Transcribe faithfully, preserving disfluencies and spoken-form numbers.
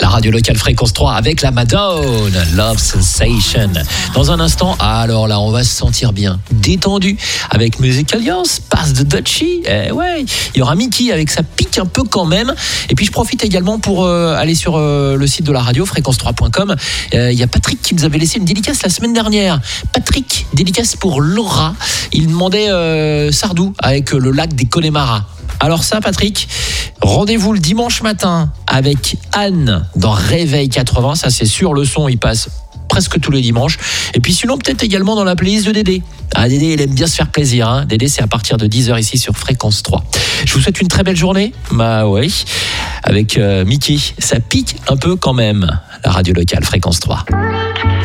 La radio locale Fréquence trois avec la Madone, Love Sensation. Dans un instant, alors là, on va se sentir bien, détendu, avec Music Alliance, Pass de Dutchy. Eh ouais, il y aura Mickey avec sa pique un peu quand même. Et puis je profite également pour euh, aller sur euh, le site de la radio, fréquence trois point com. Il euh, y a Patrick qui nous avait laissé une dédicace la semaine dernière. Patrick, dédicace pour Laura. Il demandait euh, Sardou avec le lac des Connemara. Alors ça, Patrick, rendez-vous le dimanche matin avec Anne dans Réveil quatre-vingts. Ça, c'est sûr, le son, il passe presque tous les dimanches. Et puis sinon, peut-être également dans la playlist de Dédé. Ah, Dédé, il aime bien se faire plaisir. Hein. Dédé, c'est à partir de dix heures ici sur Fréquence trois. Je vous souhaite une très belle journée. Bah oui, avec euh, Mickey. Ça pique un peu quand même, la radio locale Fréquence trois.